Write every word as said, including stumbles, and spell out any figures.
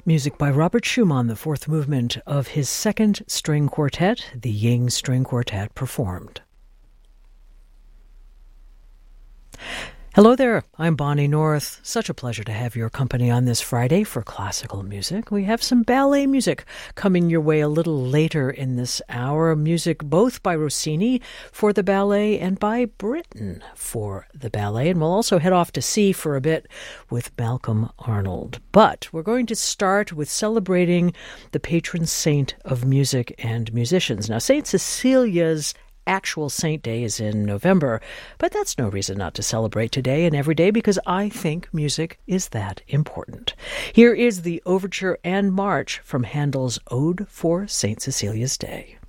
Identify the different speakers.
Speaker 1: Music by Robert Schumann, the fourth movement of his second string quartet, the Ying String Quartet, performed. Hello there, I'm Bonnie North. Such a pleasure to have your company on this Friday for classical music. We have some ballet music coming your way a little later in this hour. Music both by Rossini for the ballet and by Britten for the ballet. And we'll also head off to sea for a bit with Malcolm Arnold. But we're going to start with celebrating the patron saint of music and musicians. Now, Saint Cecilia's actual saint day is in November, but that's no reason not to celebrate today and every day because I think music is that important. Here is the overture and march from Handel's Ode for Saint Cecilia's Day.